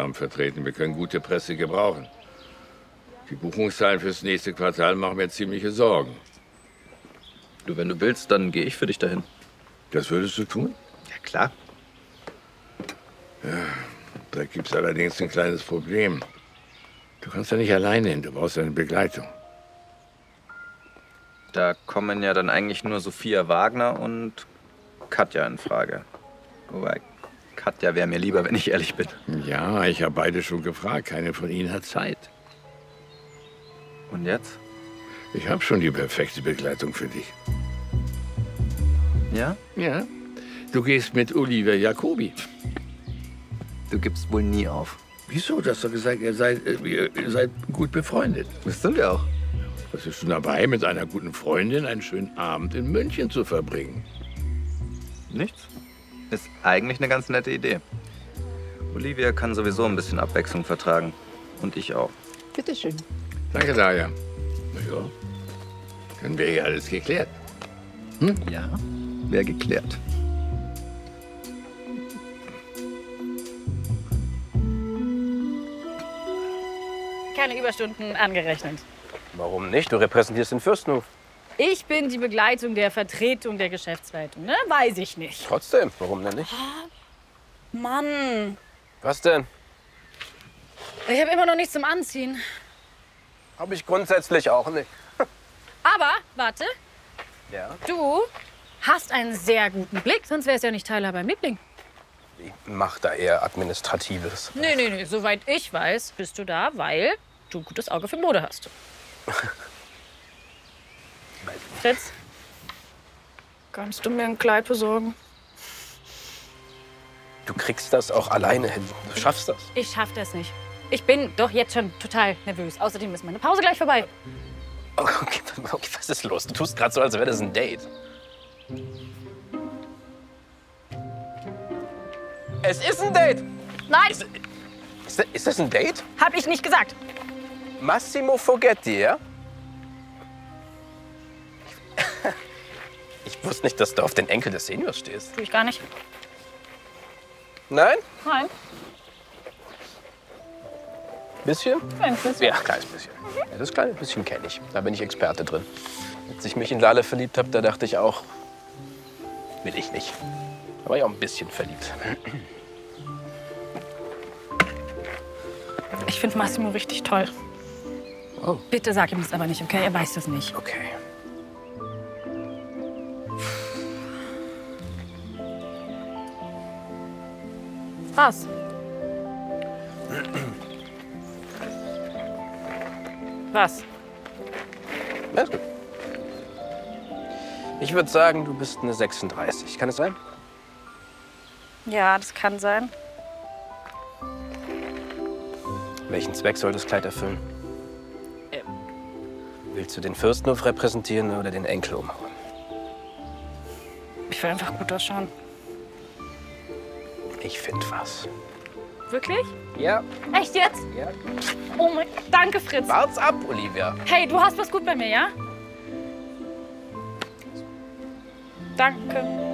Namen vertreten. Wir können gute Presse gebrauchen. Die Buchungszahlen fürs nächste Quartal machen mir ziemliche Sorgen. Du, wenn du willst, dann gehe ich für dich dahin. Das würdest du tun? Ja, klar. Ja, da gibt's allerdings ein kleines Problem. Du kannst ja nicht alleine hin, du brauchst eine Begleitung. Da kommen ja dann eigentlich nur Sophia Wagner und Katja in Frage. Wobei, Katja wäre mir lieber, wenn ich ehrlich bin. Ja, ich habe beide schon gefragt. Keine von ihnen hat Zeit. Und jetzt? Ich habe schon die perfekte Begleitung für dich. Ja? Ja. Du gehst mit Olivia Jacobi. Du gibst wohl nie auf. Wieso? Du hast doch gesagt, ihr seid gut befreundet. Das sind wir auch. Was ist schon dabei, mit einer guten Freundin einen schönen Abend in München zu verbringen? Nichts. Ist eigentlich eine ganz nette Idee. Olivia kann sowieso ein bisschen Abwechslung vertragen. Und ich auch. Bitteschön. Danke, Daria. Na ja, dann wäre ja alles geklärt. Hm? Ja, wäre geklärt. Keine Überstunden angerechnet. Warum nicht? Du repräsentierst den Fürstenhof. Ich bin die Begleitung der Vertretung der Geschäftsleitung, ne? Weiß ich nicht. Trotzdem, warum denn nicht? Mann, Was denn? ich habe immer noch nichts zum Anziehen. Habe ich grundsätzlich auch nicht. Aber, warte, Ja? du hast einen sehr guten Blick, sonst wärst du ja nicht Teilhaber im Liebling. Ich mach da eher Administratives. Nee, soweit ich weiß, bist du da, weil du ein gutes Auge für Mode hast. Fritz, kannst du mir ein Kleid besorgen? Du kriegst das auch alleine hin. Du schaffst das. Ich schaff das nicht. Ich bin doch jetzt schon total nervös. Außerdem ist meine Pause gleich vorbei. Okay, was ist los? Du tust gerade so, als wäre das ein Date. Es ist ein Date! Nein, Ist das ein Date? hab ich nicht gesagt. Massimo Foghetti, ja? Ich wusste nicht, dass du auf den Enkel des Seniors stehst. Tu ich gar nicht. Nein? Nein, Bisschen? kein Fritz. Ja, kleines bisschen. Ja, das kleine bisschen kenne ich. Da bin ich Experte drin. Als ich mich in Lale verliebt habe, da dachte ich auch, will ich nicht. Da war ich auch ein bisschen verliebt. Ich finde Massimo richtig toll. Oh. Bitte sag ihm das aber nicht, okay? Er weiß das nicht. Okay. Was? Was? Alles gut. Ich würde sagen, du bist eine 36. Kann es sein? Ja, das kann sein. Welchen Zweck soll das Kleid erfüllen? Willst du den Fürstenhof repräsentieren oder den Enkel umhauen? Ich will einfach gut ausschauen. Ich finde was. Wirklich? Ja. Echt jetzt? Ja. Oh mein danke, Fritz. Wart's ab, Olivia. Hey, du hast was gut bei mir, ja? Danke.